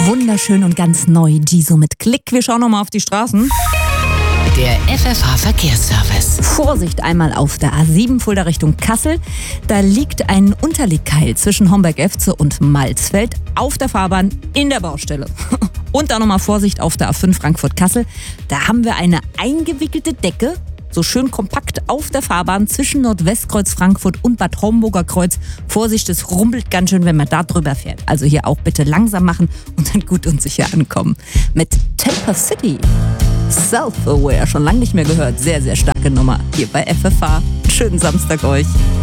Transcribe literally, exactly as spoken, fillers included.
Wunderschön und ganz neu, Giso mit Klick. Wir schauen nochmal auf die Straßen. Der F F H-Verkehrsservice. Vorsicht einmal auf der A sieben Fulda Richtung Kassel. Da liegt ein Unterlegkeil zwischen Homberg-Efze und Malzfeld auf der Fahrbahn in der Baustelle. Und dann nochmal Vorsicht auf der A fünf Frankfurt-Kassel. Da haben wir eine eingewickelte Decke, so schön kompakt auf der Fahrbahn zwischen Nordwestkreuz Frankfurt und Bad Homburger Kreuz. Vorsicht, es rumpelt ganz schön, wenn man da drüber fährt. Also hier auch bitte langsam machen und dann gut und sicher ankommen. Mit Temper City. Self-Aware, schon lange nicht mehr gehört. Sehr, sehr starke Nummer hier bei F F H. Schönen Samstag euch.